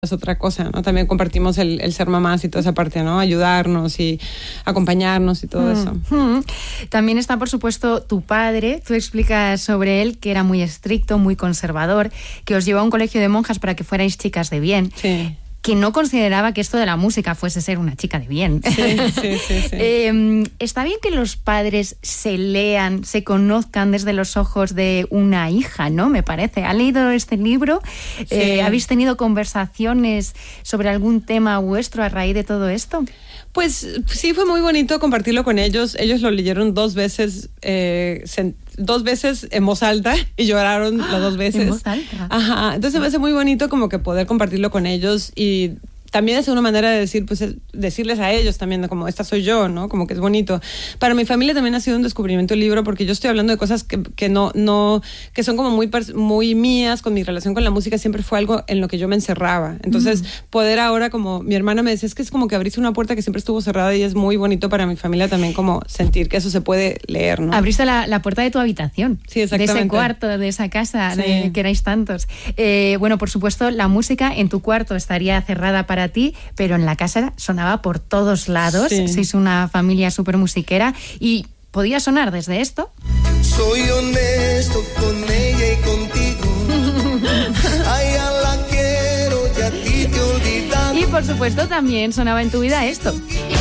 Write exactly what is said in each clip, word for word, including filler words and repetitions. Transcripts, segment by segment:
es otra cosa, ¿no? También compartimos el, el ser mamás y toda esa parte, ¿no? Ayudarnos y acompañarnos y todo mm. eso. Mm. También está, por supuesto, tu padre. Tú explicas sobre él que era muy estricto, muy conservador, que os llevó a un colegio de monjas para que fuerais chicas de bien. Sí. Que no consideraba que esto de la música fuese ser una chica de bien. Sí, sí, sí, sí. eh, ¿Está bien que los padres se lean, se conozcan desde los ojos de una hija, no? Me parece. ¿Ha leído este libro? Sí. Eh, ¿Habéis tenido conversaciones sobre algún tema vuestro a raíz de todo esto? Pues sí, fue muy bonito compartirlo con ellos. Ellos lo leyeron dos veces, eh, dos veces en voz alta y lloraron las dos veces. En voz alta. Ajá. Entonces me hace muy bonito como que poder compartirlo con ellos y también es una manera de decir, pues, decirles a ellos también, como, esta soy yo, ¿no? Como que es bonito. Para mi familia también ha sido un descubrimiento el libro, porque yo estoy hablando de cosas que, que no, no, que son como muy, muy mías, con mi relación con la música siempre fue algo en lo que yo me encerraba. Entonces, mm. poder ahora, como mi hermana me decía, es que es como que abriste una puerta que siempre estuvo cerrada y es muy bonito para mi familia también como sentir que eso se puede leer, ¿no? Abriste la, la puerta de tu habitación. Sí, exactamente. De ese cuarto, de esa casa, sí. de, que erais tantos. Eh, bueno, por supuesto, la música en tu cuarto estaría cerrada para ti, pero en la casa sonaba por todos lados. Sí. Sois una familia súper musiquera y podía sonar desde esto. Soy honesto con ella y contigo. Ay, a la quiero y a ti te olvidado. Y por supuesto también sonaba en tu vida esto.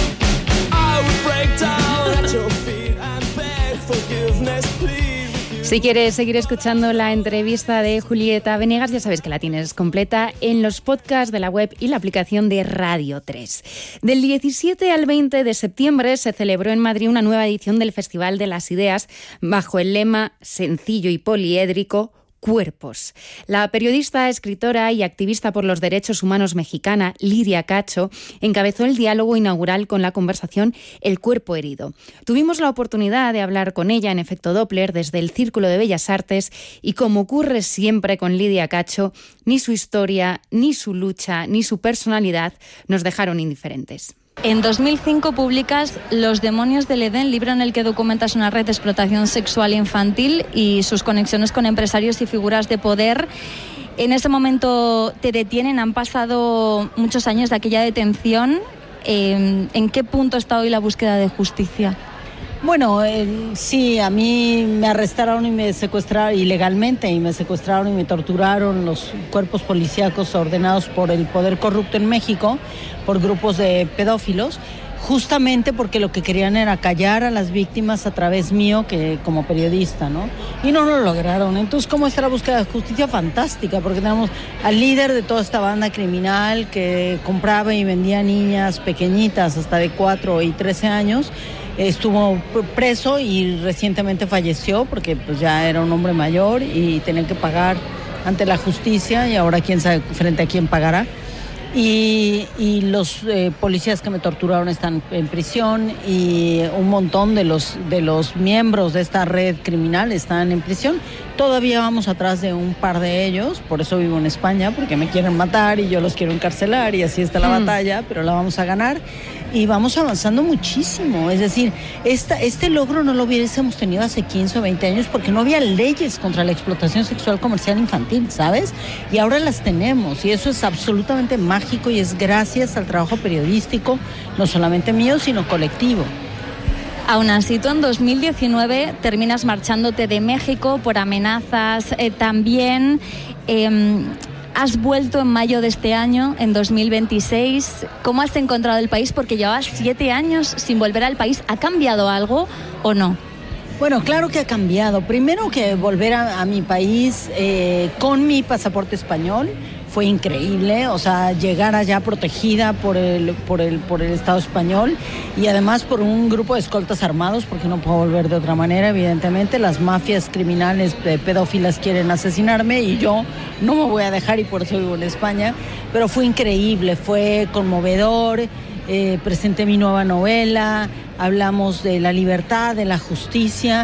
Si quieres seguir escuchando la entrevista de Julieta Venegas, ya sabes que la tienes completa en los podcasts de la web y la aplicación de Radio tres. Del diecisiete al veinte de septiembre se celebró en Madrid una nueva edición del Festival de las Ideas bajo el lema sencillo y poliédrico, Cuerpos. La periodista, escritora y activista por los derechos humanos mexicana Lidia Cacho encabezó el diálogo inaugural con la conversación El cuerpo herido. Tuvimos la oportunidad de hablar con ella en efecto Doppler desde el Círculo de Bellas Artes y, como ocurre siempre con Lidia Cacho, ni su historia, ni su lucha, ni su personalidad nos dejaron indiferentes. En dos mil cinco publicas Los demonios del Edén, libro en el que documentas una red de explotación sexual infantil y sus conexiones con empresarios y figuras de poder. En ese momento te detienen, han pasado muchos años de aquella detención. Eh, ¿En qué punto está hoy la búsqueda de justicia? Bueno, eh, sí, a mí me arrestaron y me secuestraron ilegalmente y me secuestraron y me torturaron los cuerpos policíacos ordenados por el poder corrupto en México, por grupos de pedófilos, justamente porque lo que querían era callar a las víctimas a través mío, que como periodista, ¿no? Y no lo lograron. Entonces, ¿cómo está la búsqueda de justicia? Fantástica, porque tenemos al líder de toda esta banda criminal que compraba y vendía niñas pequeñitas hasta de cuatro y trece años. Estuvo preso y recientemente falleció porque pues ya era un hombre mayor y tenía que pagar ante la justicia y ahora quién sabe frente a quién pagará. Y, y los eh, policías que me torturaron están en prisión y un montón de los, de los miembros de esta red criminal están en prisión. Todavía vamos atrás de un par de ellos, por eso vivo en España, porque me quieren matar y yo los quiero encarcelar y así está la mm. batalla, pero la vamos a ganar. Y vamos avanzando muchísimo, es decir, esta, este logro no lo hubiésemos tenido hace quince o veinte años porque no había leyes contra la explotación sexual comercial infantil, ¿sabes? Y ahora las tenemos y eso es absolutamente mágico y es gracias al trabajo periodístico, no solamente mío, sino colectivo. Aún así, tú en dos mil diecinueve terminas marchándote de México por amenazas, eh, también... Eh, Has vuelto en mayo de este año, en dos mil veintiséis. ¿Cómo has encontrado el país? Porque llevabas siete años sin volver al país. ¿Ha cambiado algo o no? Bueno, claro que ha cambiado. Primero que volver a, a mi país eh, con mi pasaporte español fue increíble, o sea, llegar allá protegida por el, por el, por el Estado español y además por un grupo de escoltas armados, porque no puedo volver de otra manera, evidentemente. Las mafias criminales eh, pedófilas quieren asesinarme y yo no me voy a dejar y por eso vivo en España, pero fue increíble, fue conmovedor. Eh, presenté mi nueva novela, hablamos de la libertad, de la justicia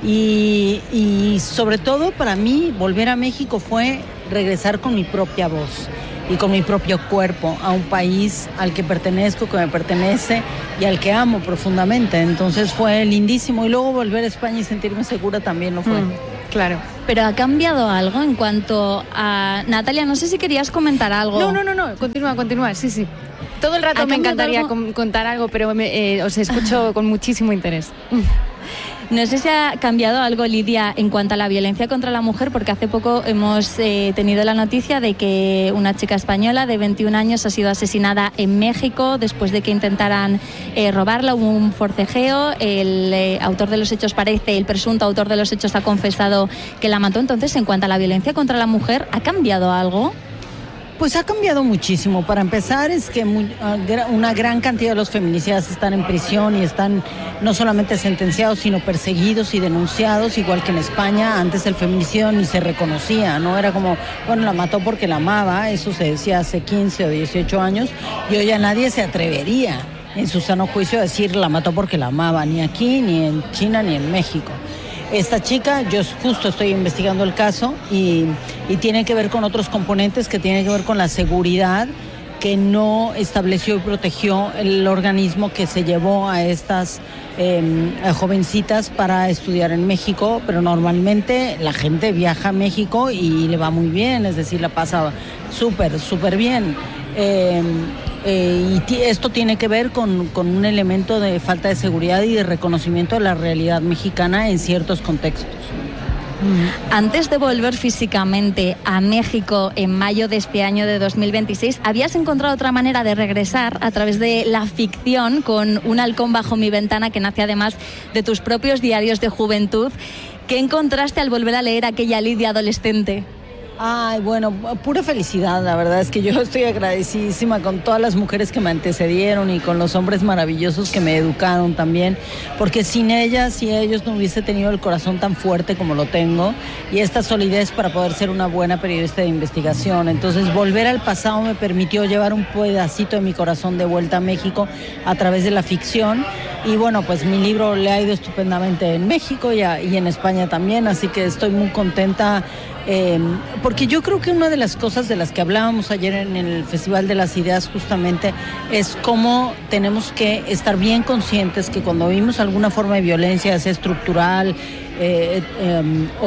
y, y sobre todo para mí volver a México fue regresar con mi propia voz y con mi propio cuerpo a un país al que pertenezco, que me pertenece y al que amo profundamente. Entonces fue lindísimo y luego volver a España y sentirme segura también lo fue. Mm. Claro. Pero ¿ha cambiado algo en cuanto a... Natalia, no sé si querías comentar algo. No, no, no, no. continúa, continúa, sí, sí. Todo el rato me encantaría algo? contar algo, pero me, eh, os escucho con muchísimo interés. No sé si ha cambiado algo, Lidia, en cuanto a la violencia contra la mujer, porque hace poco hemos eh, tenido la noticia de que una chica española de veintiún años ha sido asesinada en México después de que intentaran eh, robarla, hubo un forcejeo, el eh, autor de los hechos parece, el presunto autor de los hechos ha confesado que la mató. Entonces, en cuanto a la violencia contra la mujer, ¿ha cambiado algo? Pues ha cambiado muchísimo. Para empezar, es que muy, una gran cantidad de los feminicidas están en prisión y están no solamente sentenciados, sino perseguidos y denunciados, igual que en España. Antes el feminicidio ni se reconocía, ¿no? Era como, bueno, la mató porque la amaba, eso se decía hace quince o dieciocho años, y hoy ya nadie se atrevería en su sano juicio a decir la mató porque la amaba, ni aquí, ni en China, ni en México. Esta chica, yo justo estoy investigando el caso y, y tiene que ver con otros componentes que tienen que ver con la seguridad que no estableció y protegió el organismo que se llevó a estas eh, jovencitas para estudiar en México, pero normalmente la gente viaja a México y le va muy bien, es decir, la pasa súper, súper bien. Eh, Eh, y t- esto tiene que ver con, con un elemento de falta de seguridad y de reconocimiento de la realidad mexicana en ciertos contextos. Antes de volver físicamente a México en mayo de este año de dos mil veintiséis, ¿habías encontrado otra manera de regresar a través de la ficción con Un halcón bajo mi ventana, que nace además de tus propios diarios de juventud? ¿Qué encontraste al volver a leer aquella Lidia adolescente? Ay, bueno, pura felicidad, la verdad es que yo estoy agradecidísima con todas las mujeres que me antecedieron y con los hombres maravillosos que me educaron también, porque sin ellas y ellos no hubiese tenido el corazón tan fuerte como lo tengo y esta solidez para poder ser una buena periodista de investigación. Entonces, volver al pasado me permitió llevar un pedacito de mi corazón de vuelta a México a través de la ficción. Y bueno, pues mi libro le ha ido estupendamente en México y, a, y en España también, así que estoy muy contenta, eh, porque yo creo que una de las cosas de las que hablábamos ayer en el Festival de las Ideas justamente es cómo tenemos que estar bien conscientes que cuando vimos alguna forma de violencia, sea estructural eh, eh,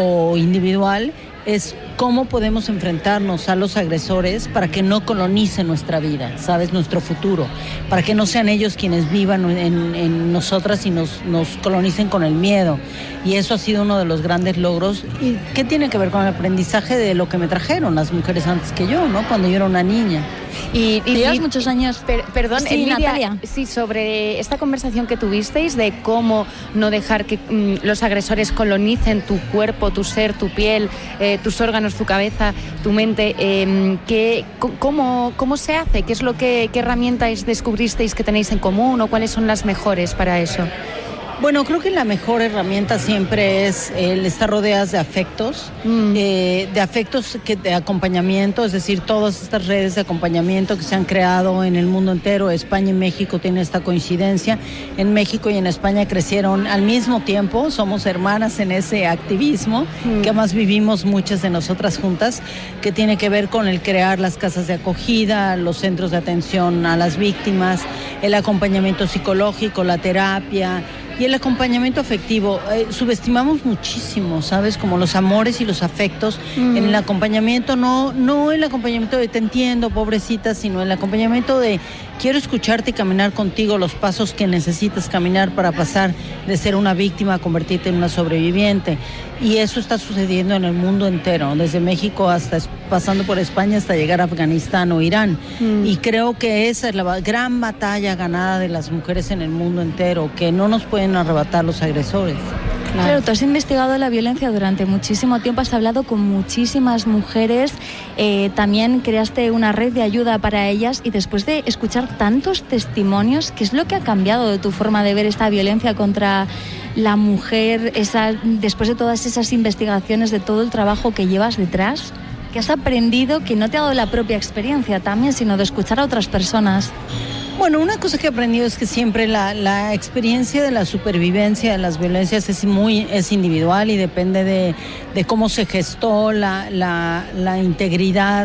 o individual, es cómo podemos enfrentarnos a los agresores para que no colonicen nuestra vida, ¿sabes? Nuestro futuro, para que no sean ellos quienes vivan en, en nosotras y nos, nos colonicen con el miedo. Y eso ha sido uno de los grandes logros. ¿Y qué tiene que ver con el aprendizaje de lo que me trajeron las mujeres antes que yo, ¿no? Cuando yo era una niña. Y, y llevas muchos años. Per, perdón, sí, Lidia, Natalia. Sí, sobre esta conversación que tuvisteis de cómo no dejar que mm, los agresores colonicen tu cuerpo, tu ser, tu piel, eh, tus órganos, tu cabeza, tu mente. Eh, ¿qué, cómo, ¿Cómo se hace? ¿Qué es lo que qué herramientas descubristeis que tenéis en común o cuáles son las mejores para eso? Bueno, creo que la mejor herramienta siempre es el estar rodeadas de afectos, mm. eh, de afectos que, de acompañamiento, es decir, todas estas redes de acompañamiento que se han creado en el mundo entero. España y México tienen esta coincidencia. En México y en España crecieron al mismo tiempo, somos hermanas en ese activismo, mm. que además vivimos muchas de nosotras juntas, que tiene que ver con el crear las casas de acogida, los centros de atención a las víctimas, el acompañamiento psicológico, la terapia y el acompañamiento afectivo. Eh, subestimamos muchísimo, ¿sabes? Como los amores y los afectos. Mm. En el acompañamiento, no, no el acompañamiento de te entiendo, pobrecita, sino el acompañamiento de quiero escucharte y caminar contigo los pasos que necesitas caminar para pasar de ser una víctima a convertirte en una sobreviviente. Y eso está sucediendo en el mundo entero, desde México hasta pasando por España hasta llegar a Afganistán o Irán. Mm. Y creo que esa es la gran batalla ganada de las mujeres en el mundo entero, que no nos pueden arrebatar los agresores. Claro. Claro, tú has investigado la violencia durante muchísimo tiempo, has hablado con muchísimas mujeres, eh, también creaste una red de ayuda para ellas y después de escuchar tantos testimonios, ¿qué es lo que ha cambiado de tu forma de ver esta violencia contra la mujer, esa, después de todas esas investigaciones, de todo el trabajo que llevas detrás? ¿Qué has aprendido que no te ha dado la propia experiencia también, sino de escuchar a otras personas? Bueno, una cosa que he aprendido es que siempre la, la experiencia de la supervivencia de las violencias es muy es individual y depende de, de cómo se gestó la, la, la integridad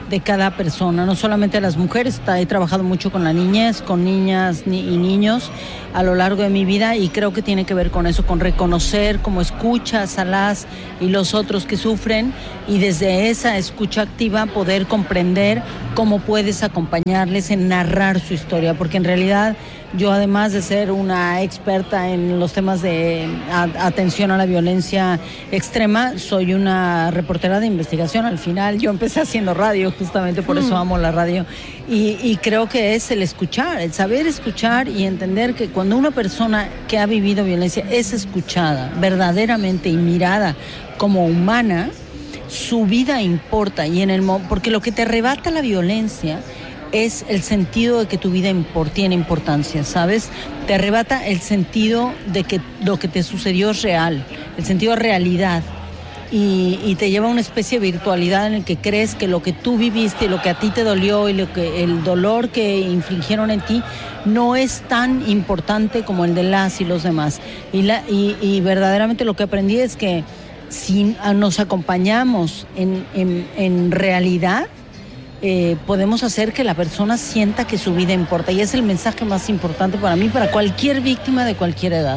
de cada persona, no solamente a las mujeres. He trabajado mucho con la niñez, con niñas ni, y niños a lo largo de mi vida, y creo que tiene que ver con eso, con reconocer cómo escuchas a las y los otros que sufren, y desde esa escucha activa poder comprender cómo puedes acompañarles en narrar su historia, porque en realidad yo, además de ser una experta en los temas de atención a la violencia extrema, soy una reportera de investigación. Al final yo empecé haciendo radio, justamente por eso amo la radio, y, y creo que es el escuchar, el saber escuchar y entender que cuando una persona que ha vivido violencia es escuchada verdaderamente y mirada como humana, su vida importa. Y en el porque lo que te arrebata la violencia es el sentido de que tu vida import, tiene importancia, ¿sabes? Te arrebata el sentido de que lo que te sucedió es real, el sentido de realidad, y, y te lleva a una especie de virtualidad en el que crees que lo que tú viviste, lo que a ti te dolió y lo que el dolor que infligieron en ti no es tan importante como el de las y los demás. Y, la, y, y verdaderamente lo que aprendí es que si nos acompañamos en, en, en realidad, Eh, podemos hacer que la persona sienta que su vida importa, y es el mensaje más importante para mí, para cualquier víctima de cualquier edad.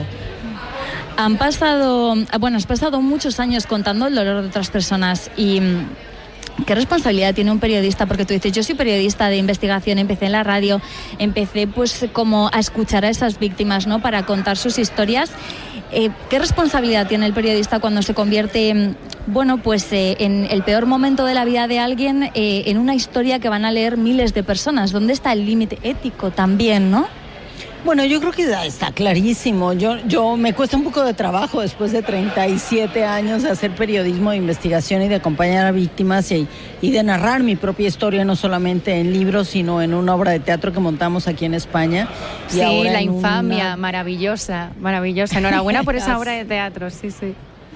Han pasado, bueno, has pasado muchos años contando el dolor de otras personas, y ¿qué responsabilidad tiene un periodista? Porque tú dices, yo soy periodista de investigación, empecé en la radio, empecé pues como a escuchar a esas víctimas, ¿no?, para contar sus historias. Eh, ¿Qué responsabilidad tiene el periodista cuando se convierte, bueno, pues eh, en el peor momento de la vida de alguien, eh, en una historia que van a leer miles de personas? ¿Dónde está el límite ético también, no? Bueno, yo creo que está clarísimo. Yo, yo me cuesta un poco de trabajo después de treinta y siete años de hacer periodismo de investigación y de acompañar a víctimas y, y de narrar mi propia historia, no solamente en libros, sino en una obra de teatro que montamos aquí en España. Y sí, ahora La Infamia, una... maravillosa, maravillosa. Enhorabuena por esa obra de teatro, sí, sí.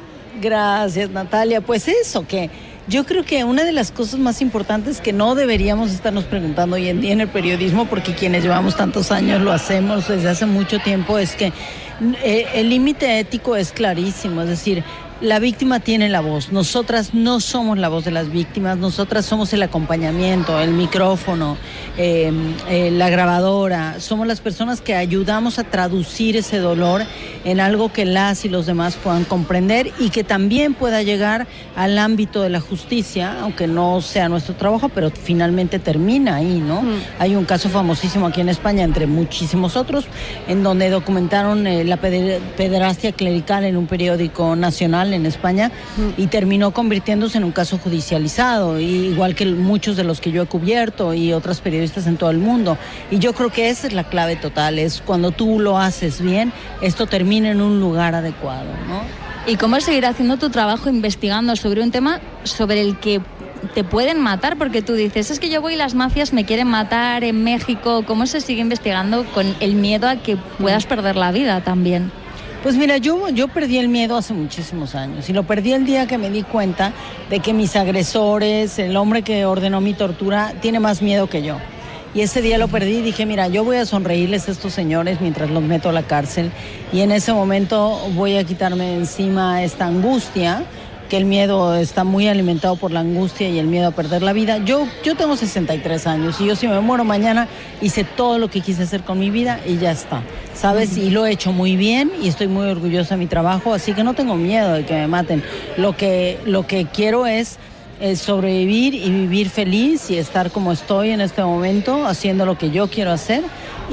Gracias, Natalia. Pues eso, que yo creo que una de las cosas más importantes que no deberíamos estarnos preguntando hoy en día en el periodismo, porque quienes llevamos tantos años lo hacemos desde hace mucho tiempo, es que eh, el límite ético es clarísimo. Es decir, la víctima tiene la voz. Nosotras no somos la voz de las víctimas, nosotras somos el acompañamiento, el micrófono, eh, eh, la grabadora. Somos las personas que ayudamos a traducir ese dolor en algo que las y los demás puedan comprender, y que también pueda llegar al ámbito de la justicia, aunque no sea nuestro trabajo, pero finalmente termina ahí, ¿no? Mm. Hay un caso famosísimo aquí en España, entre muchísimos otros, en donde documentaron eh, la peder- pederastia clerical en un periódico nacional en España, y terminó convirtiéndose en un caso judicializado, y igual que muchos de los que yo he cubierto y otras periodistas en todo el mundo. Y yo creo que esa es la clave total, es cuando tú lo haces bien, esto termina en un lugar adecuado, ¿no? ¿Y cómo es seguir haciendo tu trabajo investigando sobre un tema sobre el que te pueden matar? Porque tú dices, es que yo voy y las mafias me quieren matar en México. ¿Cómo se sigue investigando con el miedo a que puedas perder la vida también? Pues mira, yo, yo perdí el miedo hace muchísimos años, y lo perdí el día que me di cuenta de que mis agresores, el hombre que ordenó mi tortura, tiene más miedo que yo. Y ese día lo perdí y dije, mira, yo voy a sonreírles a estos señores mientras los meto a la cárcel, y en ese momento voy a quitarme de encima esta angustia, que el miedo está muy alimentado por la angustia y el miedo a perder la vida. Yo, yo tengo sesenta y tres años, y yo, si me muero mañana, hice todo lo que quise hacer con mi vida y ya está, ¿sabes? Uh-huh. Y lo he hecho muy bien y estoy muy orgullosa de mi trabajo, así que no tengo miedo de que me maten. Lo que, lo que quiero es eh, sobrevivir y vivir feliz y estar como estoy en este momento, haciendo lo que yo quiero hacer,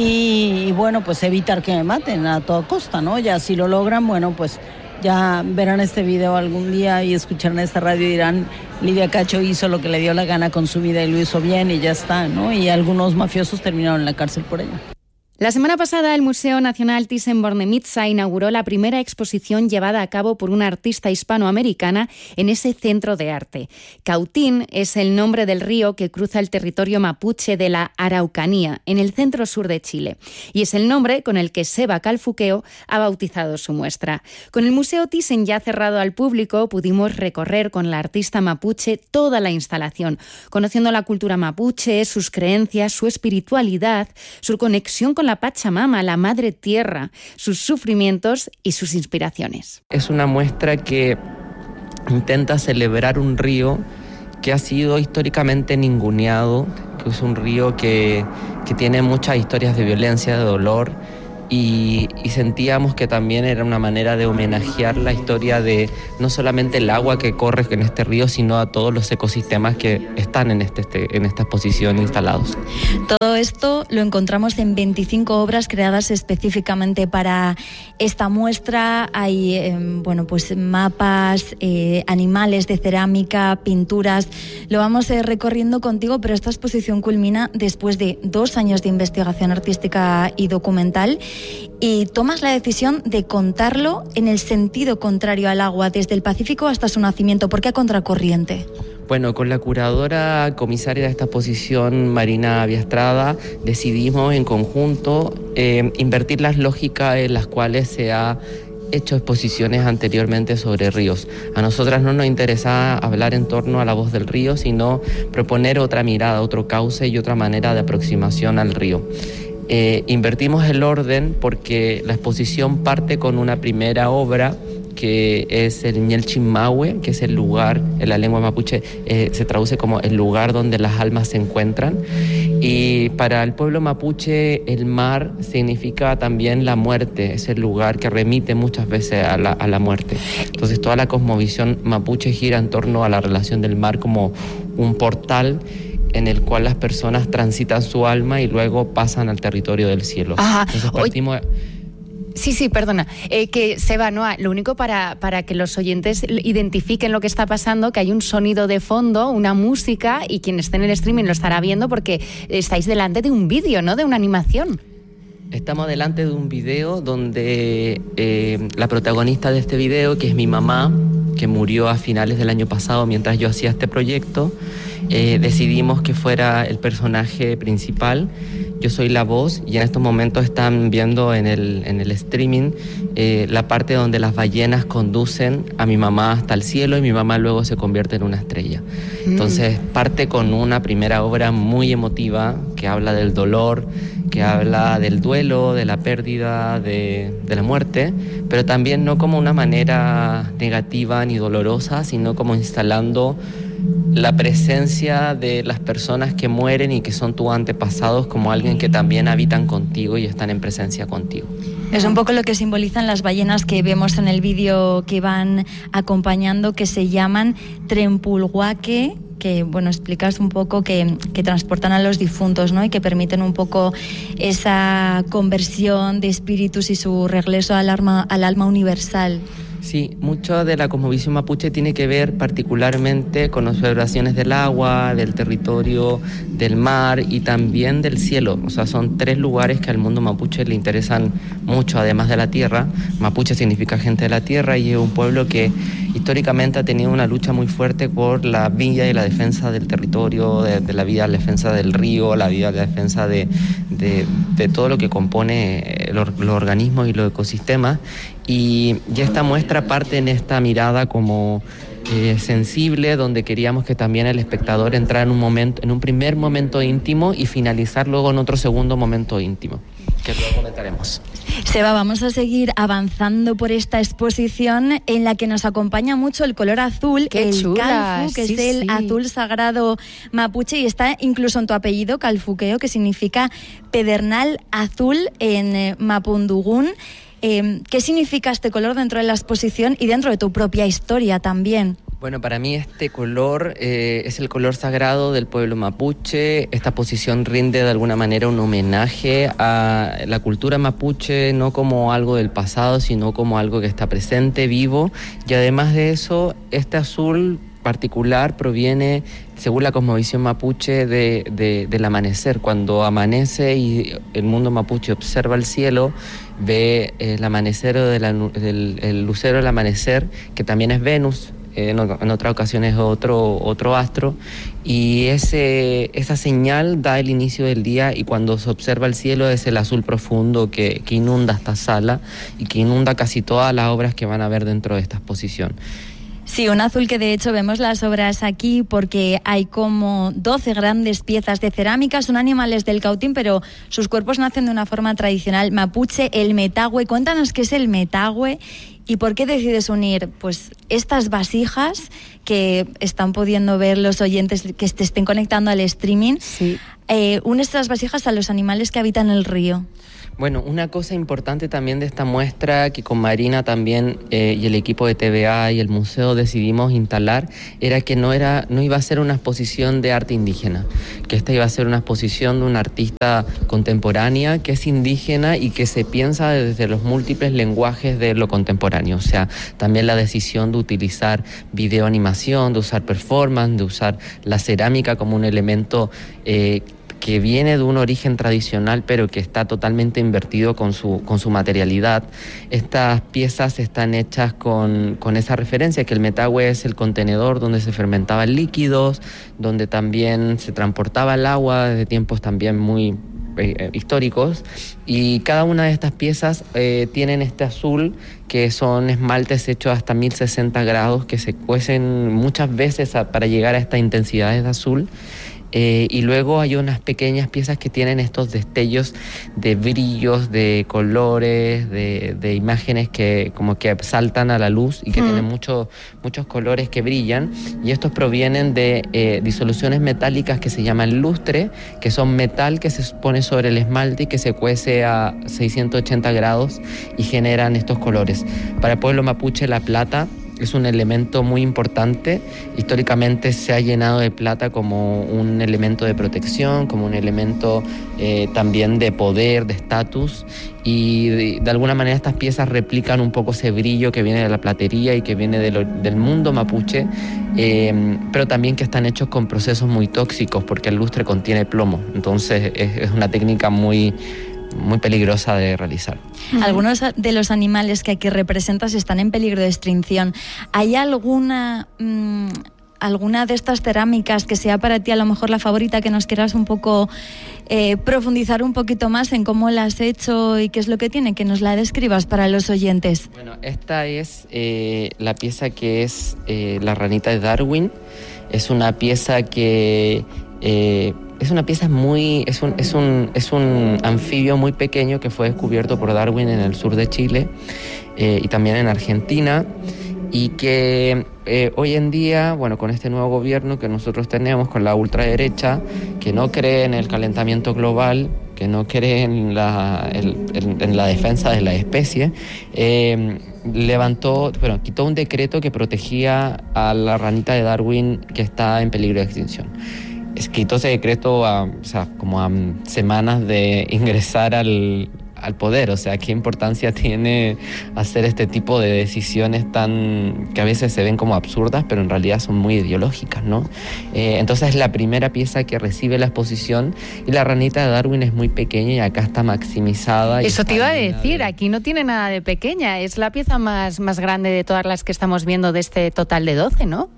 y, y bueno, pues evitar que me maten a toda costa, ¿no? Ya si lo logran, bueno, pues ya verán este video algún día y escucharán esta radio y dirán, Lidia Cacho hizo lo que le dio la gana con su vida y lo hizo bien y ya está, ¿no? Y algunos mafiosos terminaron en la cárcel por ello. La semana pasada el Museo Nacional Thyssen-Bornemisza inauguró la primera exposición llevada a cabo por una artista hispanoamericana en ese centro de arte. Cautín es el nombre del río que cruza el territorio mapuche de la Araucanía, en el centro sur de Chile, y es el nombre con el que Seba Calfuqueo ha bautizado su muestra. Con el Museo Thyssen ya cerrado al público, pudimos recorrer con la artista mapuche toda la instalación, conociendo la cultura mapuche, sus creencias, su espiritualidad, su conexión con la Pachamama, la Madre Tierra, sus sufrimientos y sus inspiraciones. Es una muestra que intenta celebrar un río que ha sido históricamente ninguneado, que es un río que, que tiene muchas historias de violencia, de dolor, y, y sentíamos que también era una manera de homenajear la historia de no solamente el agua que corre en este río, sino a todos los ecosistemas que están en, este, este, en esta exposición instalados. Todo esto lo encontramos en veinticinco obras creadas específicamente para esta muestra. Hay eh, bueno, pues mapas, eh, animales de cerámica, pinturas. Lo vamos eh, recorriendo contigo, pero esta exposición culmina después de dos años de investigación artística y documental, y tomas la decisión de contarlo en el sentido contrario al agua, desde el Pacífico hasta su nacimiento. ¿Por qué a contracorriente? Bueno, con la curadora comisaria de esta exposición, Marina Biastrada, decidimos en conjunto eh, invertir las lógicas en las cuales se ha hecho exposiciones anteriormente sobre ríos. A nosotras no nos interesa hablar en torno a la voz del río, sino proponer otra mirada, otro cauce y otra manera de aproximación al río. Eh, invertimos el orden porque la exposición parte con una primera obra que es el Ñelchimahue, que es el lugar, en la lengua mapuche eh, se traduce como el lugar donde las almas se encuentran. Y para el pueblo mapuche el mar significa también la muerte, es el lugar que remite muchas veces a la, a la muerte. Entonces toda la cosmovisión mapuche gira en torno a la relación del mar como un portal en el cual las personas transitan su alma y luego pasan al territorio del cielo. Ajá. Entonces partimos... Oye, sí, sí, perdona. Eh, que Seba, Noa, lo único para, para que los oyentes identifiquen lo que está pasando, que hay un sonido de fondo, una música, y quien esté en el streaming lo estará viendo porque estáis delante de un vídeo, ¿no? De una animación. Estamos delante de un video donde eh, la protagonista de este video, que es mi mamá, que murió a finales del año pasado mientras yo hacía este proyecto, eh, decidimos que fuera el personaje principal. Yo soy la voz y en estos momentos están viendo en el, en el streaming eh, la parte donde las ballenas conducen a mi mamá hasta el cielo y mi mamá luego se convierte en una estrella. Mm. Entonces parte con una primera obra muy emotiva que habla del dolor, que habla del duelo, de la pérdida, de, de la muerte, pero también no como una manera negativa ni dolorosa, sino como instalando la presencia de las personas que mueren y que son tus antepasados como alguien que también habitan contigo y están en presencia contigo. Es un poco lo que simbolizan las ballenas que vemos en el vídeo que van acompañando, que se llaman Trempulhuaque, que, bueno, explicas un poco que, que transportan a los difuntos, ¿no? Y que permiten un poco esa conversión de espíritus y su regreso al alma, al alma universal. Sí, mucho de la cosmovisión mapuche tiene que ver particularmente con observaciones del agua, del territorio, del mar y también del cielo. O sea, son tres lugares que al mundo mapuche le interesan mucho, además de la tierra. Mapuche significa gente de la tierra y es un pueblo que históricamente ha tenido una lucha muy fuerte por la vida y la defensa del territorio, de, de la vida, la defensa del río, la vida, la defensa de, de, de todo lo que compone los, los organismos y los ecosistemas. Y, y esta muestra parte en esta mirada como eh, sensible, donde queríamos que también el espectador entrara en un momento, en un primer momento íntimo y finalizar luego en otro segundo momento íntimo, que luego comentaremos. Seba, vamos a seguir avanzando por esta exposición en la que nos acompaña mucho el color azul, ¡Qué el chula! calfu, que sí, es el sí. azul sagrado mapuche, y está incluso en tu apellido, calfuqueo, que significa pedernal azul en eh, mapundugún. Eh, ¿Qué significa este color dentro de la exposición y dentro de tu propia historia también? Bueno, para mí este color eh, es el color sagrado del pueblo mapuche. Esta posición rinde de alguna manera un homenaje a la cultura mapuche, no como algo del pasado, sino como algo que está presente, vivo. Y además de eso, este azul particular proviene, según la cosmovisión mapuche, de, de, del amanecer. Cuando amanece y el mundo mapuche observa el cielo, ve el amanecer de la, del, el lucero del amanecer, que también es Venus. En, en otras ocasiones otro, otro astro, y ese, esa señal da el inicio del día, y cuando se observa el cielo es el azul profundo que, que inunda esta sala y que inunda casi todas las obras que van a ver dentro de esta exposición. Sí, un azul que de hecho vemos las obras aquí porque hay como doce grandes piezas de cerámica, son animales del Cautín, pero sus cuerpos nacen de una forma tradicional mapuche, el metahue. Cuéntanos qué es el metahue ¿Y por qué decides unir pues estas vasijas que están pudiendo ver los oyentes que te estén conectando al streaming? Sí. Eh, unes estas vasijas a los animales que habitan el río. Bueno, una cosa importante también de esta muestra que con Marina también eh, y el equipo de T V A y el museo decidimos instalar era que no era no iba a ser una exposición de arte indígena, que esta iba a ser una exposición de una artista contemporánea que es indígena y que se piensa desde los múltiples lenguajes de lo contemporáneo, o sea, también la decisión de utilizar videoanimación, de usar performance, de usar la cerámica como un elemento eh, que viene de un origen tradicional pero que está totalmente invertido con su, con su materialidad. Estas piezas están hechas con, con esa referencia, que el metagüe es el contenedor donde se fermentaban líquidos, donde también se transportaba el agua desde tiempos también muy eh, históricos, y cada una de estas piezas eh, tienen este azul, que son esmaltes hechos hasta mil sesenta grados, que se cuecen muchas veces a, para llegar a estas intensidades de azul. Eh, y luego hay unas pequeñas piezas que tienen estos destellos de brillos, de colores, de, de imágenes que como que saltan a la luz y que mm. tienen mucho, muchos colores que brillan, y estos provienen de eh, disoluciones metálicas que se llaman lustre, que son metal que se pone sobre el esmalte y que se cuece a seiscientos ochenta grados y generan estos colores. Para el pueblo mapuche la plata es un elemento muy importante. Históricamente se ha llenado de plata como un elemento de protección, como un elemento eh, también de poder, de estatus, y de, de alguna manera estas piezas replican un poco ese brillo que viene de la platería y que viene de lo, del mundo mapuche, eh, pero también que están hechos con procesos muy tóxicos porque el lustre contiene plomo, entonces es, es una técnica muy muy peligrosa de realizar. Algunos de los animales que aquí representas están en peligro de extinción. ¿Hay alguna mmm, alguna de estas cerámicas que sea para ti a lo mejor la favorita, que nos quieras un poco eh, profundizar un poquito más en cómo la has hecho y qué es lo que tiene, que nos la describas para los oyentes? Bueno, esta es eh, la pieza que es eh, la ranita de Darwin. Es una pieza que eh, Es una pieza muy, es un, es un, es un anfibio muy pequeño que fue descubierto por Darwin en el sur de Chile eh, y también en Argentina, y que eh, hoy en día, bueno, con este nuevo gobierno que nosotros tenemos, con la ultraderecha, que no cree en el calentamiento global, que no cree en la, el, en, en la defensa de la especie, eh, levantó, bueno, quitó un decreto que protegía a la ranita de Darwin que está en peligro de extinción. Quitó ese decreto a, o sea, como a semanas de ingresar al, al poder. O sea, qué importancia tiene hacer este tipo de decisiones tan que a veces se ven como absurdas, pero en realidad son muy ideológicas, ¿no? Eh, entonces es la primera pieza que recibe la exposición, y la ranita de Darwin es muy pequeña y acá está maximizada. Eso te iba a decir, de... aquí no tiene nada de pequeña, es la pieza más, más grande de todas las que estamos viendo de este total de doce, ¿no?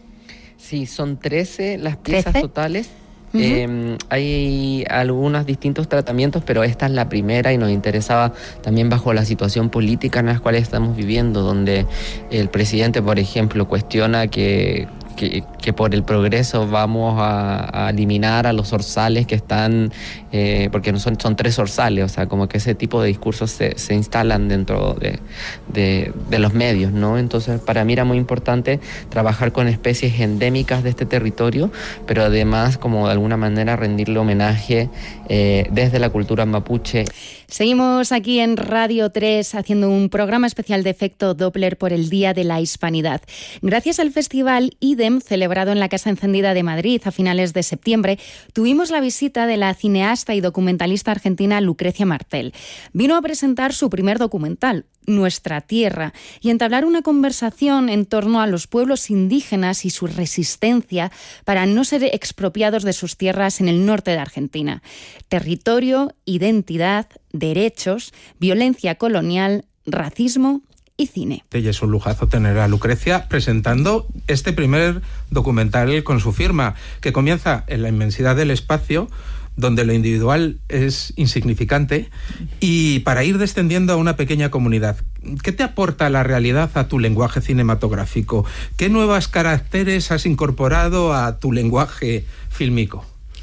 Sí, son trece las piezas ¿trece? Totales. Uh-huh. Eh, hay algunos distintos tratamientos, pero esta es la primera y nos interesaba también bajo la situación política en la cual estamos viviendo, donde el presidente, por ejemplo, cuestiona que... Que, que por el progreso vamos a, a eliminar a los orzales que están, eh, porque no son, son tres orzales, o sea, como que ese tipo de discursos se, se instalan dentro de, de, de los medios, ¿no? Entonces, para mí era muy importante trabajar con especies endémicas de este territorio, pero además, como de alguna manera, rendirle homenaje eh, desde la cultura mapuche. Seguimos aquí en Radio tres haciendo un programa especial de efecto Doppler por el Día de la Hispanidad. Gracias al Festival IDEM, celebrado en la Casa Encendida de Madrid a finales de septiembre, tuvimos la visita de la cineasta y documentalista argentina Lucrecia Martel. Vino a presentar su primer documental, Nuestra Tierra, y entablar una conversación en torno a los pueblos indígenas y su resistencia para no ser expropiados de sus tierras en el norte de Argentina. Territorio, identidad, derechos, violencia colonial, racismo y cine. Y es un lujazo tener a Lucrecia presentando este primer documental con su firma, que comienza en la inmensidad del espacio, donde lo individual es insignificante, y para ir descendiendo a una pequeña comunidad. ¿Qué te aporta la realidad a tu lenguaje cinematográfico? ¿Qué nuevos caracteres has incorporado a tu lenguaje fílmico?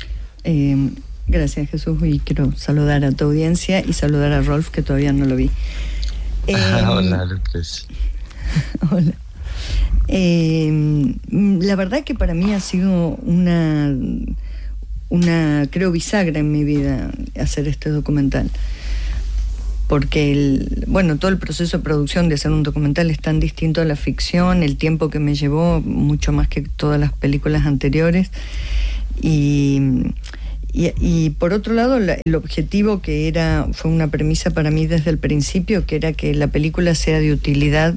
Eh, gracias, Jesús, y quiero saludar a tu audiencia y saludar a Rolf, que todavía no lo vi. Eh, Hola, Lucas. Hola. Eh, la verdad que para mí ha sido una, una, creo, bisagra en mi vida hacer este documental. Porque, el, bueno, todo el proceso de producción de hacer un documental es tan distinto a la ficción, el tiempo que me llevó, mucho más que todas las películas anteriores. Y, y, y por otro lado, la, el objetivo que era, fue una premisa para mí desde el principio, que era que la película sea de utilidad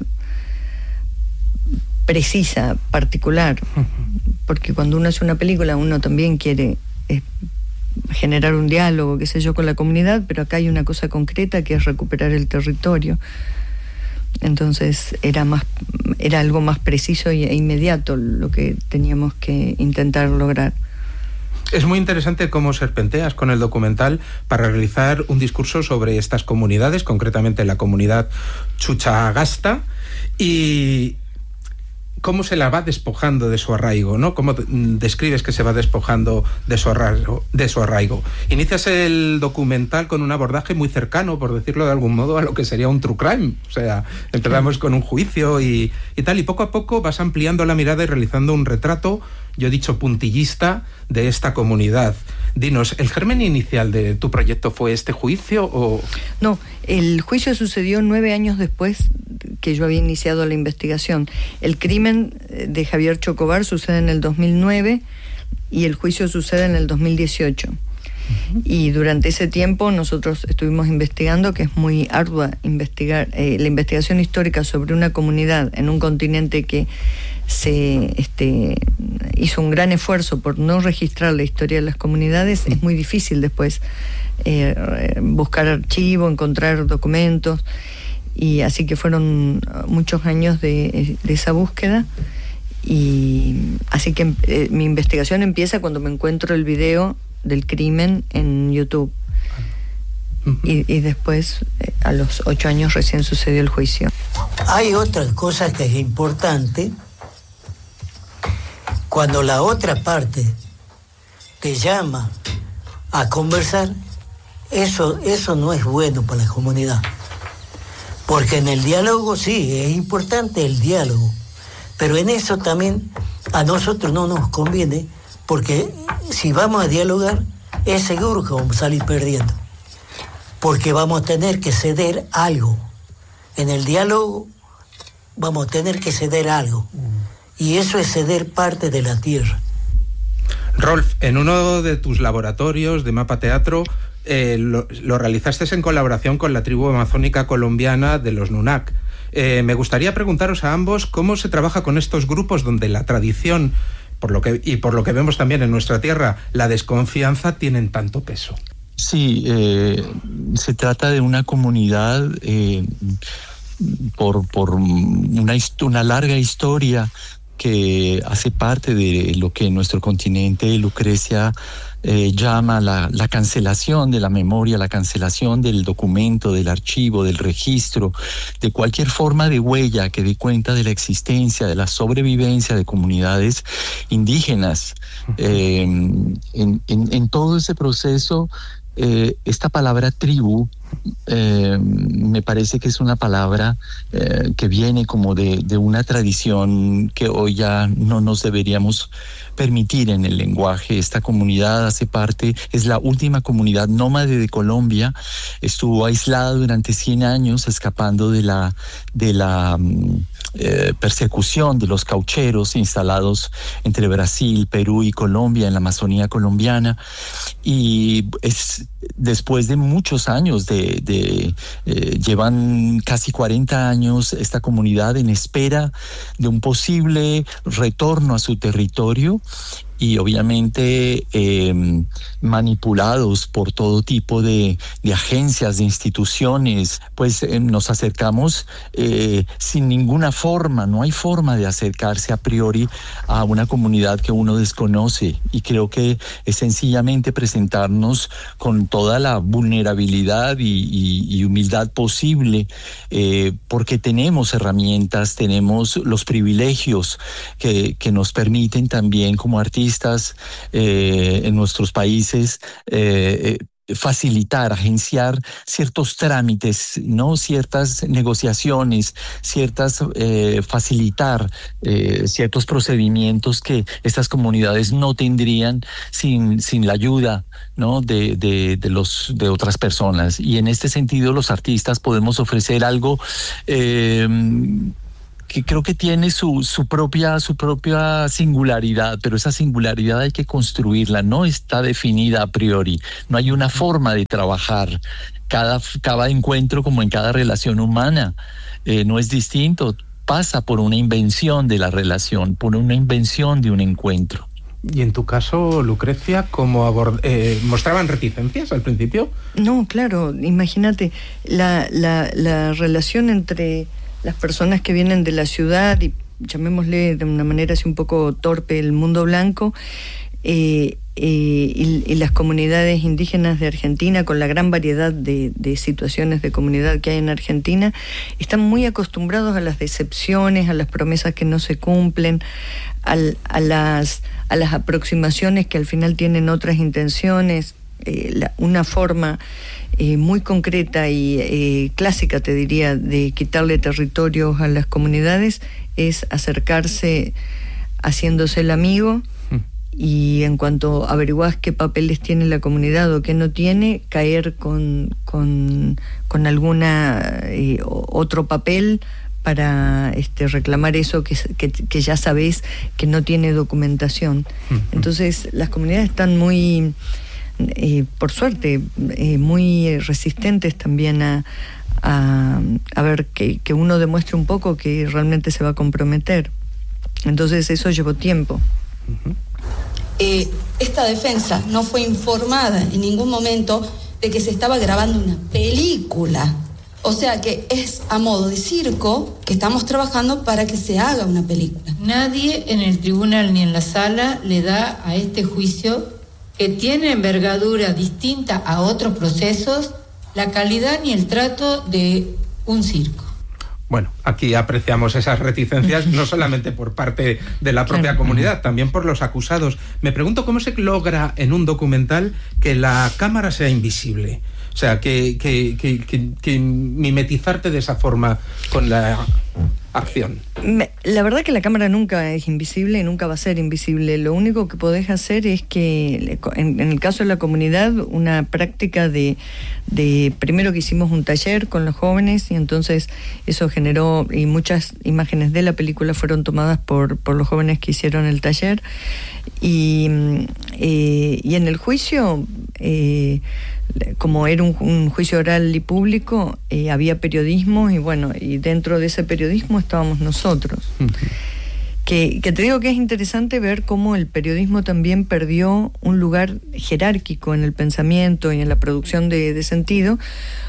precisa, particular. Porque cuando uno hace una película, uno también quiere eh, generar un diálogo, qué sé yo, con la comunidad, pero acá hay una cosa concreta que es recuperar el territorio. Entonces era más, era algo más preciso e inmediato lo que teníamos que intentar lograr. Es muy interesante cómo serpenteas con el documental para realizar un discurso sobre estas comunidades, concretamente la comunidad Chuchagasta, y cómo se la va despojando de su arraigo, ¿no? Cómo describes que se va despojando de su arraigo, de su arraigo. Inicias el documental con un abordaje muy cercano, por decirlo de algún modo, a lo que sería un true crime. O sea, empezamos con un juicio y, y tal, y poco a poco vas ampliando la mirada y realizando un retrato, yo he dicho puntillista, de esta comunidad. Dinos, ¿el germen inicial de tu proyecto fue este juicio o...? No, el juicio sucedió nueve años después que yo había iniciado la investigación. El crimen de Javier Chocobar sucede en el dos mil nueve y el juicio sucede en el dos mil dieciocho. Uh-huh. Y durante ese tiempo nosotros estuvimos investigando, que es muy ardua investigar, eh, la investigación histórica sobre una comunidad en un continente que se este, hizo un gran esfuerzo por no registrar la historia de las comunidades. Uh-huh. Es muy difícil después eh, buscar archivo, encontrar documentos, y así que fueron muchos años de, de esa búsqueda. Y así que eh, mi investigación empieza cuando me encuentro el video del crimen en YouTube. Uh-huh. y, y después, eh, a los ocho años recién sucedió el juicio. Hay otra cosa que es importante. Cuando la otra parte te llama a conversar, eso, eso no es bueno para la comunidad. Porque en el diálogo sí, es importante el diálogo, pero en eso también a nosotros no nos conviene, porque si vamos a dialogar, es seguro que vamos a salir perdiendo, porque vamos a tener que ceder algo. En el diálogo vamos a tener que ceder algo, y eso es ceder parte de la tierra. Rolf, en uno de tus laboratorios de Mapa Teatro, eh, lo, lo realizaste en colaboración con la tribu amazónica colombiana de los Nunak. Eh, me gustaría preguntaros a ambos cómo se trabaja con estos grupos donde la tradición, por lo que, y por lo que vemos también en nuestra tierra, la desconfianza tienen tanto peso. Sí, eh, se trata de una comunidad eh, por, por una, una larga historia que hace parte de lo que en nuestro continente Lucrecia eh, llama la, la cancelación de la memoria, la cancelación del documento, del archivo, del registro, de cualquier forma de huella que dé cuenta de la existencia, de la sobrevivencia de comunidades indígenas. Eh, en, en, en todo ese proceso, eh, esta palabra tribu Eh, me parece que es una palabra eh, que viene como de, de una tradición que hoy ya no nos deberíamos permitir en el lenguaje. Esta comunidad hace parte, es la última comunidad nómade de Colombia, estuvo aislada durante cien años, escapando de la, de la eh, persecución de los caucheros instalados entre Brasil, Perú y Colombia, en la Amazonía colombiana, y es después de muchos años de, de eh, llevan casi cuarenta años esta comunidad en espera de un posible retorno a su territorio, y obviamente eh, manipulados por todo tipo de, de agencias, de instituciones, pues eh, nos acercamos eh, sin ninguna forma, no hay forma de acercarse a priori a una comunidad que uno desconoce, y creo que es sencillamente presentarnos con toda la vulnerabilidad y, y, y humildad posible, eh, porque tenemos herramientas, tenemos los privilegios que, que nos permiten también como artistas Eh, en nuestros países eh, facilitar, agenciar ciertos trámites, ¿no? Ciertas negociaciones, ciertas eh, facilitar eh, ciertos procedimientos que estas comunidades no tendrían sin, sin la ayuda, ¿no? de, de, de, los, de otras personas. Y en este sentido los artistas podemos ofrecer algo eh, que creo que tiene su, su, propia, su propia singularidad, pero esa singularidad hay que construirla, no está definida a priori, no hay una forma de trabajar. Cada, cada encuentro, como en cada relación humana, eh, no es distinto, pasa por una invención de la relación, por una invención de un encuentro. Y en tu caso, Lucrecia, ¿cómo abord- eh, mostraban reticencias al principio? No, claro, imagínate, la, la, la relación entre las personas que vienen de la ciudad y llamémosle de una manera así un poco torpe el mundo blanco, eh, eh, y, y las comunidades indígenas de Argentina, con la gran variedad de, de situaciones de comunidad que hay en Argentina, están muy acostumbrados a las decepciones, a las promesas que no se cumplen, al, a, las, a las aproximaciones que al final tienen otras intenciones. Eh, la, una forma eh, muy concreta y eh, clásica, te diría, de quitarle territorios a las comunidades es acercarse haciéndose el amigo, mm. y en cuanto averiguás qué papeles tiene la comunidad o qué no tiene, caer con, con, con alguna eh, otro papel para este, reclamar eso que, que, que ya sabés que no tiene documentación. Mm. Entonces las comunidades están muy... Eh, por suerte, eh, muy resistentes también a, a, a ver que, que uno demuestre un poco que realmente se va a comprometer. Entonces eso llevó tiempo. Uh-huh. Eh, esta defensa no fue informada en ningún momento de que se estaba grabando una película. O sea que es a modo de circo que estamos trabajando para que se haga una película. Nadie en el tribunal ni en la sala le da a este juicio, que tiene envergadura distinta a otros procesos, la calidad ni el trato de un circo. Bueno, aquí apreciamos esas reticencias no solamente por parte de la propia claro. comunidad, también por los acusados. Me pregunto cómo se logra en un documental que la cámara sea invisible. O sea, que, que, que, que, que mimetizarte de esa forma con la acción. La verdad que la cámara nunca es invisible y nunca va a ser invisible. Lo único que podés hacer es que, en, en el caso de la comunidad, una práctica de, de... Primero que hicimos un taller con los jóvenes y entonces eso generó... Y muchas imágenes de la película fueron tomadas por, por los jóvenes que hicieron el taller. Y, eh, y en el juicio... Eh, como era un, un juicio oral y público, eh, había periodismo y bueno, y dentro de ese periodismo estábamos nosotros. Uh-huh. Que, que te digo que es interesante ver cómo el periodismo también perdió un lugar jerárquico en el pensamiento y en la producción de, de sentido,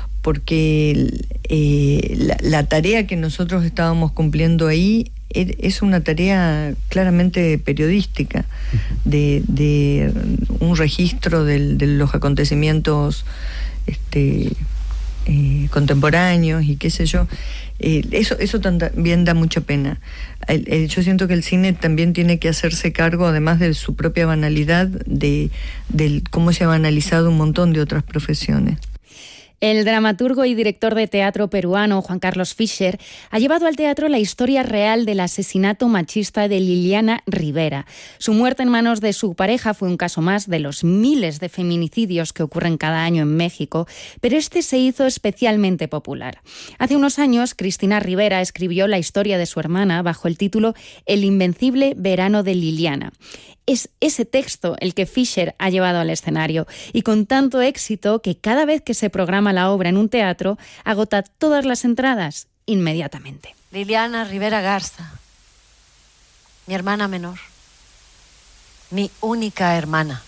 porque eh, la, la tarea que nosotros estábamos cumpliendo ahí es una tarea claramente periodística, de, de un registro del, de los acontecimientos este, eh, contemporáneos y qué sé yo. Eh, eso, eso también da mucha pena. El, el, yo siento que el cine también tiene que hacerse cargo, además de su propia banalidad, de, de cómo se ha banalizado un montón de otras profesiones. El dramaturgo y director de teatro peruano Juan Carlos Fischer ha llevado al teatro la historia real del asesinato machista de Liliana Rivera. Su muerte en manos de su pareja fue un caso más de los miles de feminicidios que ocurren cada año en México, pero este se hizo especialmente popular. Hace unos años, Cristina Rivera escribió la historia de su hermana bajo el título El invencible verano de Liliana. Es ese texto el que Fischer ha llevado al escenario y con tanto éxito que cada vez que se programa la obra en un teatro agota todas las entradas inmediatamente. Liliana Rivera Garza, mi hermana menor, mi única hermana,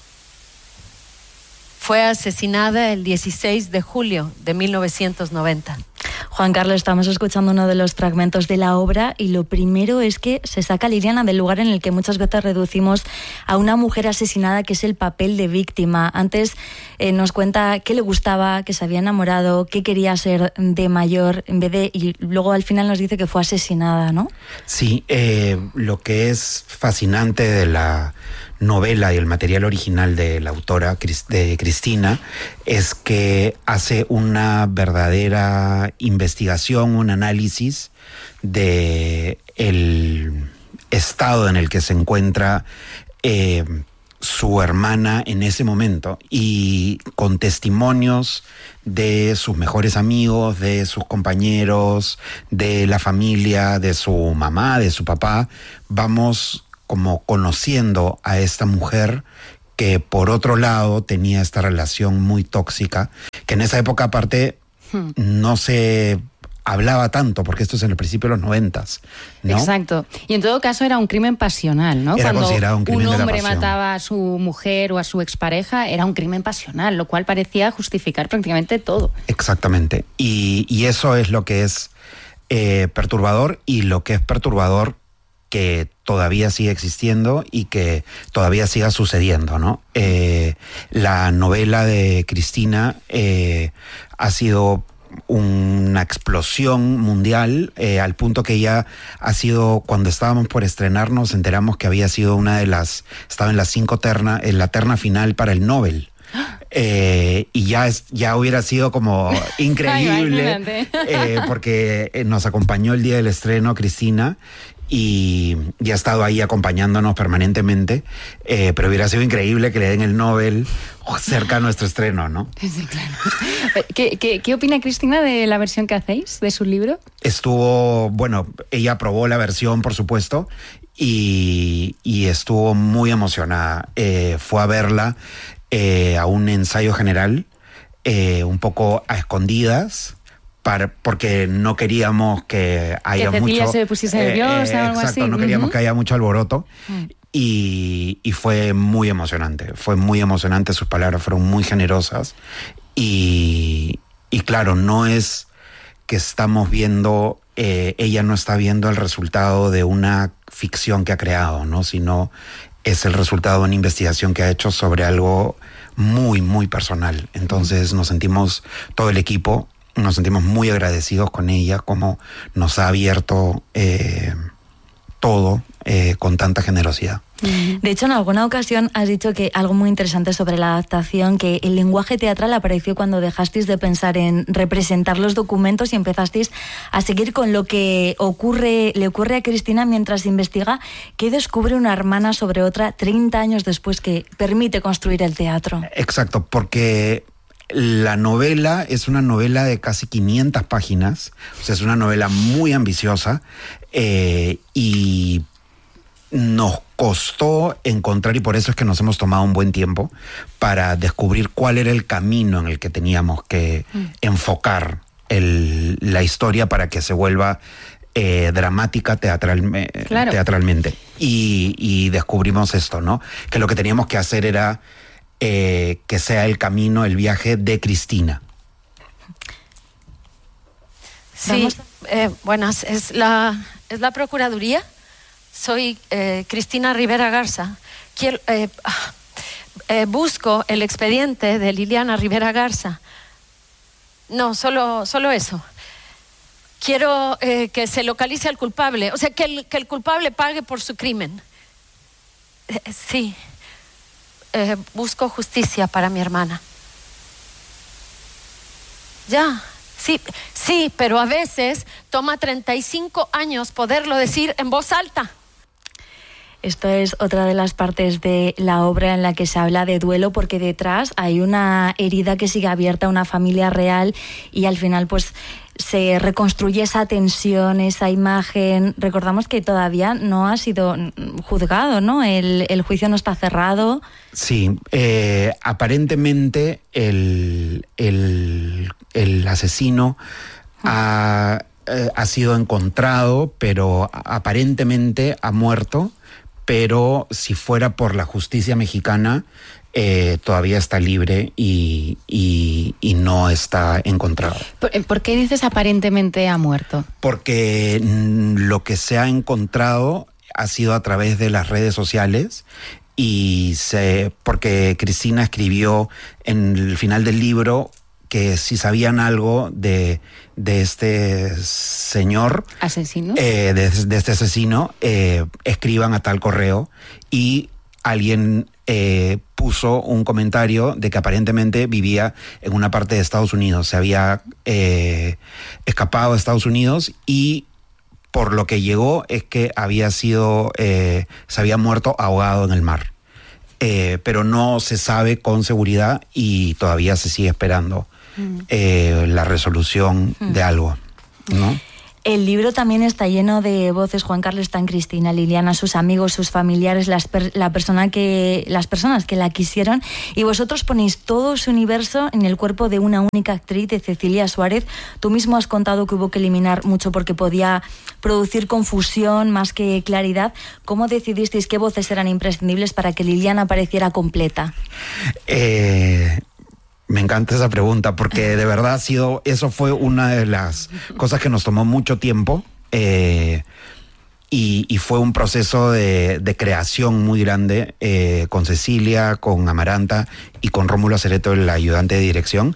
fue asesinada el dieciséis de julio de mil novecientos noventa. Juan Carlos, estamos escuchando uno de los fragmentos de la obra y lo primero es que se saca a Liliana del lugar en el que muchas veces reducimos a una mujer asesinada, que es el papel de víctima. Antes eh, nos cuenta qué le gustaba, que se había enamorado, qué quería ser de mayor, en vez de, y luego al final nos dice que fue asesinada, ¿no? Sí, eh, lo que es fascinante de la novela y el material original de la autora de Cristina es que hace una verdadera investigación, un análisis de el estado en el que se encuentra eh, su hermana en ese momento, y con testimonios de sus mejores amigos, de sus compañeros, de la familia, de su mamá, de su papá, vamos como conociendo a esta mujer que por otro lado tenía esta relación muy tóxica, que en esa época aparte hmm. no se hablaba tanto, porque esto es en el principio de los noventas, ¿no? Exacto. Y en todo caso era un crimen pasional, ¿no? Era Cuando considerado un crimen un de la hombre pasión. mataba a su mujer o a su expareja, era un crimen pasional, lo cual parecía justificar prácticamente todo. Exactamente. Y, y eso es lo que es eh, perturbador, y lo que es perturbador que todavía sigue existiendo y que todavía siga sucediendo, ¿no? Eh, la novela de Cristina eh, ha sido una explosión mundial, eh, al punto que ya ha sido, cuando estábamos por estrenar, nos enteramos que había sido una de las, estaba en las cinco terna, en la terna final para el Nobel. Eh, y ya es, ya hubiera sido como increíble, eh, porque nos acompañó el día del estreno Cristina, y, y ha estado ahí acompañándonos permanentemente, eh, pero hubiera sido increíble que le den el Nobel cerca a nuestro estreno, ¿no? Sí, claro. ¿Qué, qué, ¿Qué opina Cristina de la versión que hacéis de su libro? Estuvo, bueno, ella aprobó la versión, por supuesto, y, y estuvo muy emocionada. Eh, fue a verla eh, a un ensayo general, eh, un poco a escondidas, Para, porque no queríamos que haya que Cecilia mucho... se pusiese nerviosa eh, eh, o algo exacto, así. no queríamos uh-huh. que haya mucho alboroto. Uh-huh. Y, y fue muy emocionante, fue muy emocionante, sus palabras fueron muy generosas. Y, y claro, no es que estamos viendo, eh, ella no está viendo el resultado de una ficción que ha creado, ¿no? Sino es el resultado de una investigación que ha hecho sobre algo muy, muy personal. Entonces nos sentimos, todo el equipo, nos sentimos muy agradecidos con ella, como nos ha abierto eh, todo eh, con tanta generosidad. De hecho, en alguna ocasión has dicho que algo muy interesante sobre la adaptación, que el lenguaje teatral apareció cuando dejasteis de pensar en representar los documentos y empezasteis a seguir con lo que ocurre, le ocurre a Cristina mientras investiga qué descubre una hermana sobre otra treinta años después, que permite construir el teatro. Exacto, porque la novela es una novela de casi quinientas páginas, o sea, es una novela muy ambiciosa, eh, y nos costó encontrar, y por eso es que nos hemos tomado un buen tiempo para descubrir cuál era el camino en el que teníamos que mm. enfocar el, la historia para que se vuelva eh, dramática teatral, eh, claro. teatralmente. Y, y descubrimos esto, ¿no? Que lo que teníamos que hacer era eh, que sea el camino, el viaje de Cristina. Sí, eh, buenas. Es la, es la Procuraduría. Soy eh, Cristina Rivera Garza. Quiero, eh, eh, busco el expediente de Liliana Rivera Garza. No, solo, solo eso. Quiero eh, que se localice al culpable, o sea, que el, que el culpable pague por su crimen. Eh, sí, eh, busco justicia para mi hermana. Ya. Sí, sí, pero a veces toma treinta y cinco años poderlo decir en voz alta. Esto es otra de las partes de la obra en la que se habla de duelo, porque detrás hay una herida que sigue abierta, una familia real, y al final pues se reconstruye esa tensión, esa imagen. Recordamos que todavía no ha sido juzgado, ¿no? El, el juicio no está cerrado. Sí, eh, aparentemente el, el, el asesino ha, eh, ha sido encontrado, pero aparentemente ha muerto. Pero si fuera por la justicia mexicana, eh, todavía está libre y, y, y no está encontrado. ¿Por, ¿Por qué dices aparentemente ha muerto? Porque lo que se ha encontrado ha sido a través de las redes sociales, y se, porque Cristina escribió en el final del libro que si sabían algo de, de este señor... ¿Asesino? Eh, de, de este asesino, eh, escriban a tal correo, y alguien eh, puso un comentario de que aparentemente vivía en una parte de Estados Unidos, se había eh, escapado de Estados Unidos y por lo que llegó es que había sido, eh, se había muerto ahogado en el mar. Eh, pero no se sabe con seguridad y todavía se sigue esperando mm. eh, la resolución mm. de algo, ¿no? El libro también está lleno de voces. Juan Carlos, está en Cristina, Liliana, sus amigos, sus familiares, las, per, la persona que, las personas que la quisieron. Y vosotros ponéis todo su universo en el cuerpo de una única actriz, de Cecilia Suárez. Tú mismo has contado que hubo que eliminar mucho porque podía producir confusión más que claridad. ¿Cómo decidisteis qué voces eran imprescindibles para que Liliana apareciera completa? Eh... Me encanta esa pregunta porque de verdad ha sido, eso fue una de las cosas que nos tomó mucho tiempo eh, y, y fue un proceso de, de creación muy grande eh, con Cecilia, con Amaranta y con Rómulo Acereto, el ayudante de dirección,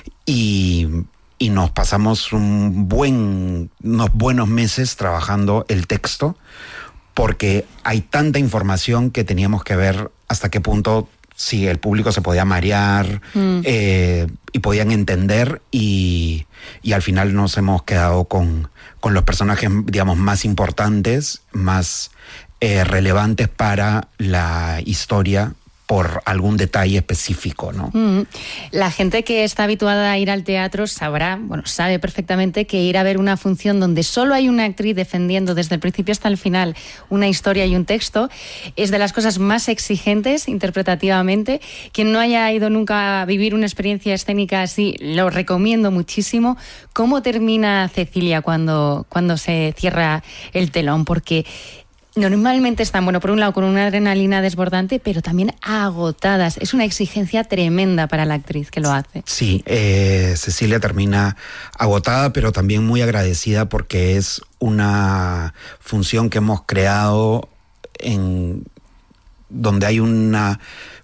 y, y nos pasamos un buen, unos buenos meses trabajando el texto porque hay tanta información que teníamos que ver hasta qué punto sí, el público se podía marear mm. eh, y podían entender y, y al final nos hemos quedado con, con los personajes, digamos, más importantes, más eh, relevantes para la historia por algún detalle específico, ¿no? Mm. La gente que está habituada a ir al teatro sabrá, bueno, sabe perfectamente que ir a ver una función donde solo hay una actriz defendiendo desde el principio hasta el final una historia y un texto es de las cosas más exigentes interpretativamente. Quien no haya ido nunca a vivir una experiencia escénica así, lo recomiendo muchísimo. ¿Cómo termina Cecilia cuando, cuando se cierra el telón? Porque normalmente están, bueno, por un lado con una adrenalina desbordante, pero también agotadas. Es una exigencia tremenda para la actriz que lo hace. Sí, eh, Cecilia termina agotada, pero también muy agradecida porque es una función que hemos creado en donde hay una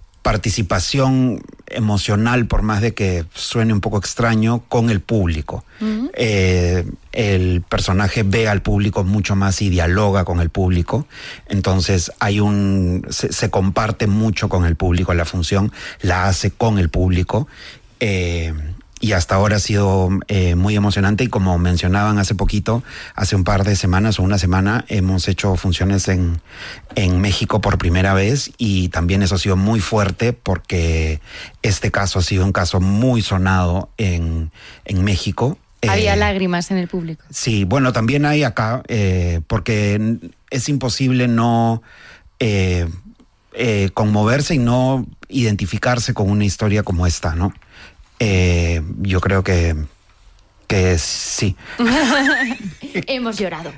participación emocional, por más de que suene un poco extraño, con el público. Uh-huh. Eh, el personaje ve al público mucho más y dialoga con el público, entonces hay un se, se comparte mucho con el público. La función la hace con el público eh, y hasta ahora ha sido eh, muy emocionante y como mencionaban hace poquito, hace un par de semanas o una semana hemos hecho funciones en, en México por primera vez y también eso ha sido muy fuerte porque este caso ha sido un caso muy sonado en, en México. Había eh, lágrimas en el público. Sí, bueno, también hay acá eh, porque es imposible no eh, eh, conmoverse y no identificarse con una historia como esta, ¿no? Eh, yo creo que, que sí. Hemos llorado.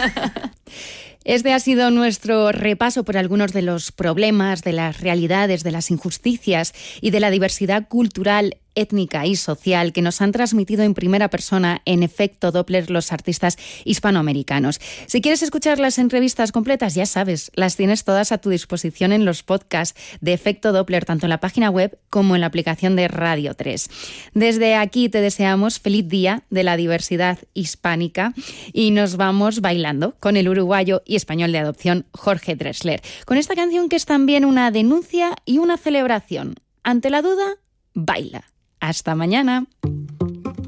Este ha sido nuestro repaso por algunos de los problemas, de las realidades, de las injusticias y de la diversidad cultural, étnica y social que nos han transmitido en primera persona en Efecto Doppler los artistas hispanoamericanos. Si quieres escuchar las entrevistas completas, ya sabes, las tienes todas a tu disposición en los podcasts de Efecto Doppler, tanto en la página web como en la aplicación de Radio tres. Desde aquí te deseamos feliz día de la diversidad hispánica y nos vamos bailando con el uruguayo y español de adopción Jorge Drexler, con esta canción que es también una denuncia y una celebración. Ante la duda, baila. Hasta mañana.